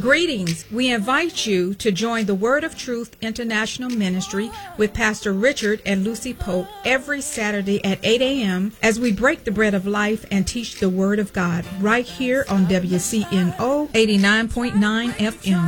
Greetings. We invite you to join the Word of Truth International Ministry with Pastor Richard and Lucy Pope every Saturday at 8 a.m. as we break the bread of life and teach the Word of God right here on WCNO 89.9 FM.